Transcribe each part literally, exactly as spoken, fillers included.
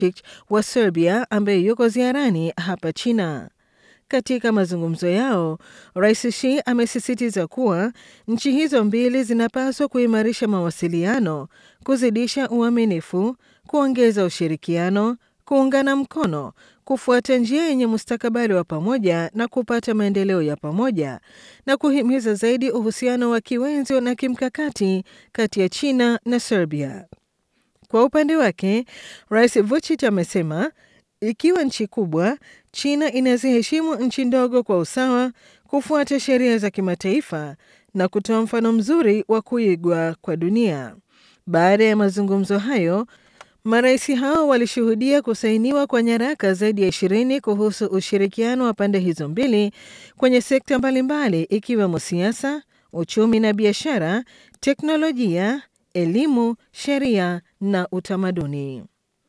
wa Serbia ambaye yuko ziarani hapa China. Katika mazungumzo yao, Rais Xi amesisitiza kuwa nchi hizo mbili zinapaswa kuimarisha mawasiliano, kuzidisha uaminifu, kuongeza ushirikiano, kuungana mkono, kufuata njia yenye mustakabali wa pamoja na kupata maendeleo ya pamoja, na kuhimiza zaidi uhusiano wa kiwenzi na kimkakati kati ya China na Serbia. Kwa upande wake, Rais Vučić amesema ikiwa nchi kubwa, China inaziheshimu nchi ndogo kwa usawa, kufuata sheria za kimataifa na kutoa mfano mzuri wa kuigwa kwa dunia. Baada ya mazungumzo hayo, marais hao walishuhudia kusainiwa kwa nyaraka zaidi ya ishirini kuhusu ushirikiano wa pande hizo mbili kwenye sekta mbalimbali ikiwemo siasa, uchumi na biashara, teknolojia, elimu, sheria na utamaduni.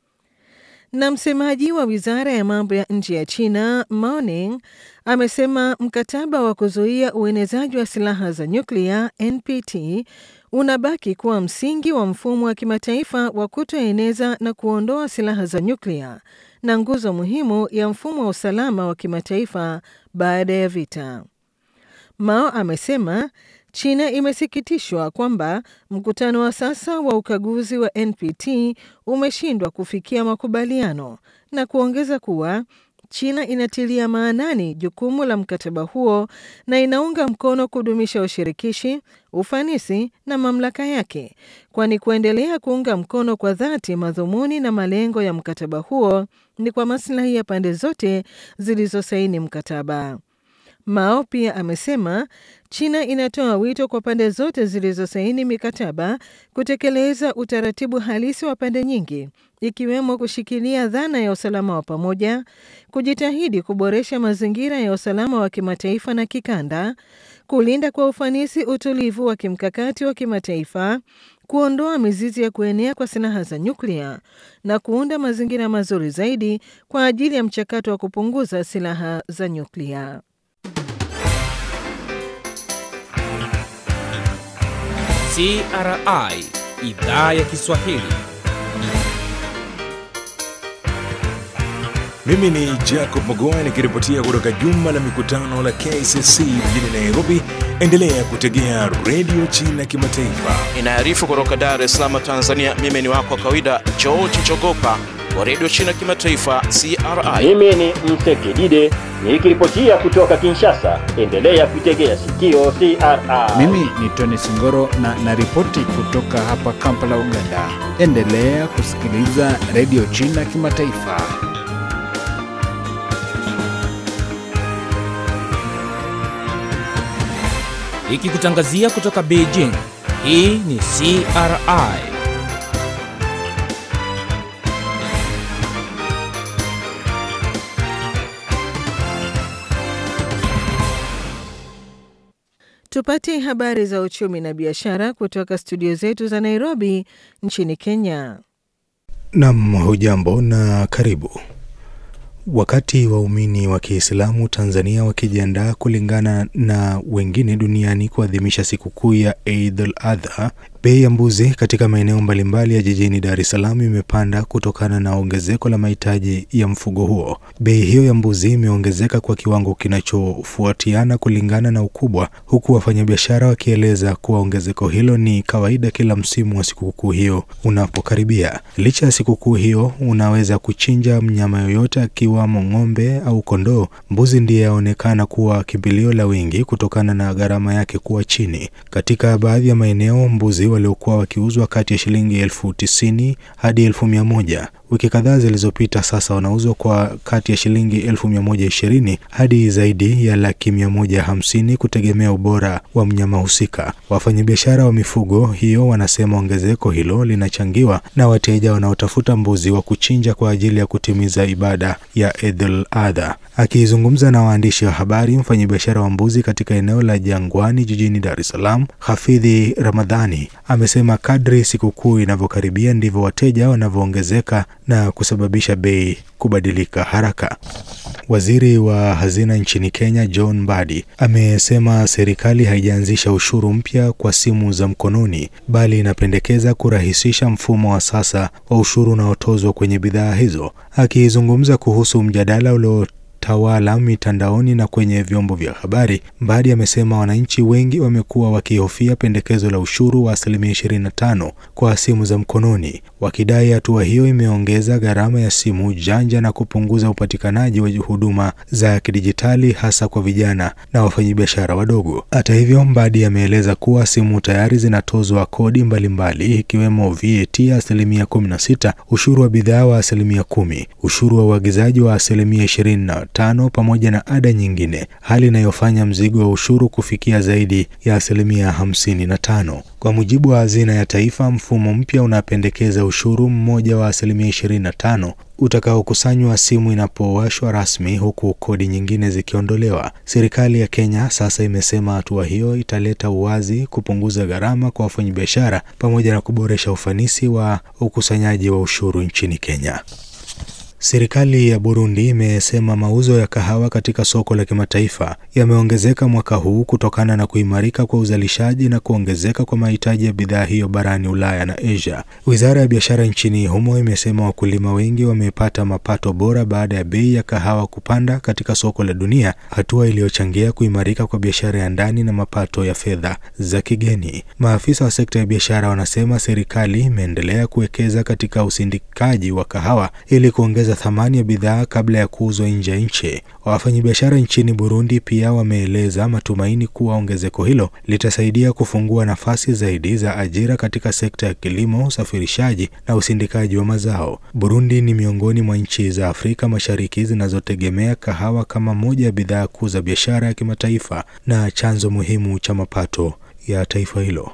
Na msemaji wa wizara ya mambo ya nje ya China, Mao Ning, amesema mkataba wa kuzuia uenezaji wa silaha za nyuklia N P T unabaki kuwa msingi wa mfumo wa kimataifa wa kutoeneza na kuondoa silaha za nyuklia na nguzo muhimu ya mfumo wa usalama wa kimataifa baada ya vita. Mao amesema China imesikitishwa kwamba mkutano wa sasa wa ukaguzi wa N P T umeshindwa kufikia makubaliano na kuongeza kuwa China inatilia maanani jukumu la mkataba huo na inaunga mkono kudumisha ushirikishi, ufanisi na mamlaka yake, kwani kuendelea kuunga mkono kwa dhati madhumuni na malengo ya mkataba huo ni kwa maslahi ya pande zote zilizosaini mkataba. Mao pia amesema China inatoa wito kwa pande zote zilizosaini mikataba kutekeleza utaratibu halisi wa pande nyingi, ikiwemo kushikilia dhana ya usalama wa pamoja, kujitahidi kuboresha mazingira ya usalama wa kimataifa na kikanda, kulinda kwa ufanisi utulivu wa kimkakati wa kimataifa, kuondoa mizizi ya kuenea kwa silaha za nyuklia na kuunda mazingira mazuri zaidi kwa ajili ya mchakato wa kupunguza silaha za nyuklia. C R I Idhaa ya Kiswahili. Mimi ni Jacob Magoa nikiripotia kutoka jumba la mikutano la K C C mjini Nairobi. Endelea kutegea Radio China Kimataifa. Inaarifu kutoka Dar es Salaam, Tanzania. Mimi ni wako kawaida George Chogopa wa Radio China Kimataifa C R I. Mimi ni Msekidide nikiripotia kutoka Kinshasa. Endelea kutegea sikio C R I. Mimi ni Tony Singoro na naripoti kutoka hapa Kampala, Uganda. Endelea kusikiliza Radio China Kimataifa. Ikikutangazia kutoka Beijing, hii ni C R I. Tupate habari za uchumi na biashara kutoka studio zetu za Nairobi nchini Kenya. Naam, hujambo na karibu. Wakati waumini wa Kiislamu Tanzania wakijiandaa kulingana na wengine duniani kuadhimisha sikukuu ya Eid al-Adha, bei ya mbuzi katika maeneo mbalimbali ya jijini Dar es Salaam imepanda kutokana na ongezeko la mahitaji ya mfugo huo. Bei hiyo ya mbuzi imeongezeka kwa kiwango kinachofuatiana kulingana na ukubwa, huku wafanyabiashara wakieleza kuwa ongezeko hilo ni kawaida kila msimu wa sikukuu hiyo unapokaribia. Licha ya sikukuu hiyo unaweza kuchinja mnyama yoyote akiwamo ng'ombe au kondoo, mbuzi ndiye yaonekana kuwa kimbilio la wengi kutokana na gharama yake kuwa chini. Katika baadhi ya maeneo mbuzi waliokuwa wakiuzwa kati ya shilingi elfu tisini hadi elfu mia moja wiki kadhaa zilizopita sasa wanauzwa kwa kati ya shilingi elfu mia moja ishirini hadi zaidi ya laki mia moja hamsini kutegemea ubora wa mnyama husika. Wafanyabiashara wa mifugo hiyo wanasema ongezeko hilo linachangiwa na wateja wanaotafuta mbuzi wa kuchinja kwa ajili ya kutimiza ibada ya Eid al-Adha. Akizungumza na waandishi wa habari, mfanyabiashara wa mbuzi katika eneo la Jangwani jijini Dar es Salaam, Hafidhi Ramadhani, amesema kadri sikukuu inavyokaribia ndivyo wateja wanavyoongezeka na kusababisha bei kubadilika haraka. Waziri wa hazina nchini Kenya John Mbadi amesema serikali haijaanzisha ushuru mpya kwa simu za mkononi, bali inapendekeza kurahisisha mfumo wa sasa wa ushuru unaotozwa kwenye bidhaa hizo. Akizungumza kuhusu mjadala ulio tawala mitandaoni na kwenye vyombo vya habari, Mbadi amesema wananchi wengi wamekuwa wakihofia pendekezo la ushuru wa asilimia ishirini na tano kwa simu za mkononi, wakidai hatua hiyo imeongeza gharama ya simu janja na kupunguza upatikanaji wa huduma za kidijitali hasa kwa vijana na wafanyabiashara wadogo. Hata hivyo, Mbadi ameeleza kuwa simu tayari zinatozwa kodi mbalimbali ikiwemo V A T ya asilimia kumi na sita, ushuru wa bidhaa wa asilimia kumi, ushuru wa uagizaji wa asilimia ishirini na tano pamoja na ada nyingine, hali inayofanya mzigo wa ushuru kufikia zaidi ya asilimia hamsini na tano. Kwa mujibu wa Hazina ya Taifa, mfumo mpya unapendekeza ushuru mmoja wa asilimia ishirini na tano utakaokusanywa simu inapowashwa rasmi, huku kodi nyingine zikiondolewa. Serikali ya Kenya sasa imesema hatua hiyo italeta uwazi, kupunguza gharama kwa wafanyabiashara pamoja na kuboresha ufanisi wa ukusanyaji wa ushuru nchini Kenya. Serikali ya Burundi imesema mauzo ya kahawa katika soko la kimataifa yameongezeka mwaka huu kutokana na kuimarika kwa uzalishaji na kuongezeka kwa mahitaji ya bidhaa hiyo barani Ulaya na Asia. Wizara ya biashara nchini humo imesema wakulima wengi wamepata mapato bora baada ya bei ya kahawa kupanda katika soko la dunia, hatua iliyochangia kuimarika kwa biashara ya ndani na mapato ya fedha za kigeni. Maafisa wa sekta ya biashara wanasema serikali imeendelea kuwekeza katika usindikaji wa kahawa ili kuongeza thamani ya bidhaa kabla ya kuuzwa nje ya nchi. Wafanyabiashara nchini Burundi pia wameeleza matumaini kuwa ongezeko hilo litasaidia kufungua nafasi zaidi za ajira katika sekta ya kilimo, usafirishaji na usindikaji wa mazao. Burundi ni miongoni mwa nchi za Afrika Mashariki zinazotegemea kahawa kama moja ya bidhaa kuu za biashara ya kimataifa na chanzo muhimu cha mapato ya taifa hilo.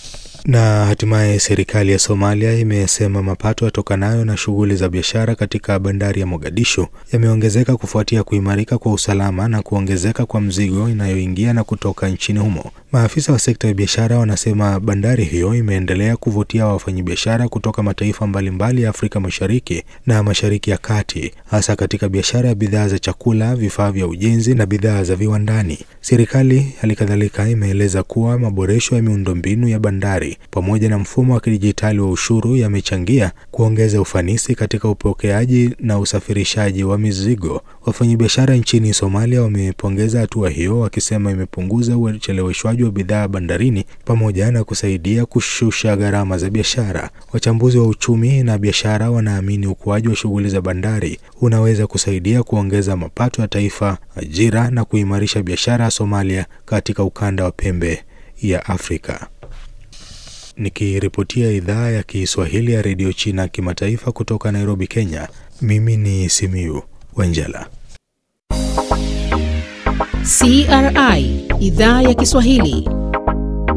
Na hatimaye serikali ya Somalia imesema mapato yatokanayo na shughuli za biashara katika bandari ya Mogadishu yameongezeka kufuatia kuimarika kwa usalama na kuongezeka kwa mzigo inayoingia na kutoka nchini humo. Maafisa wa sekta ya biashara wanasema bandari hiyo imeendelea kuvutia wafanyabiashara kutoka mataifa mbalimbali ya Afrika Mashariki na Mashariki ya Kati, hasa katika biashara ya bidhaa za chakula, vifaa vya ujenzi na bidhaa za viwandani. Serikali halikadhalika imeeleza kuwa maboresho ya miundombinu ya bandari pamoja na mfumo wa kidijitali wa ushuru yamechangia kuongeza ufanisi katika upokeaji na usafirishaji wa mizigo. Wafanyabiashara nchini Somalia wamepongeza hatua hiyo, wakisema imepunguza ucheleweshwaji wa bidhaa bandarini pamoja na kusaidia kushusha gharama za biashara. Wachambuzi wa uchumi na biashara wanaamini ukuaji wa shughuli za bandari unaweza kusaidia kuongeza mapato ya taifa, ajira na kuimarisha biashara ya Somalia katika ukanda wa pembe ya Afrika. Nikiripotia idhaa ya Kiswahili ya Radio China Kimataifa kutoka Nairobi, Kenya, mimi ni Simiu Wanjala. C R I, idhaa ya Kiswahili.